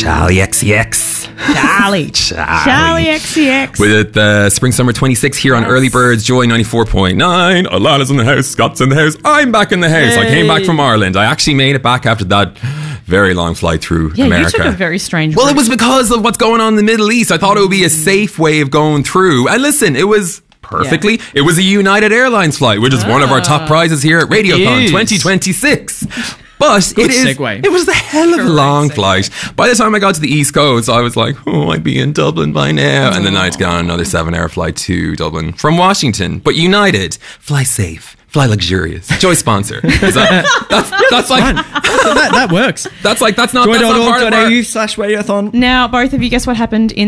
Charlie XCX. Charlie XCX. With Spring Summer 26 here on Early Birds, Joy 94.9. Alana's in the house, Scott's in the house, I'm back in the house. I came back from Ireland. I actually made it back after that very long flight through America. You took a very strange Well, route. it was because of what's going on in the Middle East. I thought it would be a safe way of going through. And listen, it was perfectly. Yeah. It was a United Airlines flight, which is one of our top prizes here at Radiothon 2026. But it was a hell of a long flight. By the time I got to the East Coast, I was like, I'd be in Dublin by now. And then I had to get on another 7-hour flight to Dublin from Washington. But United, fly safe. Fly luxurious. Joy sponsor. That's like that works. That's not part of our... Joy.org.au/radiothon. Now, both of you, guess what happened in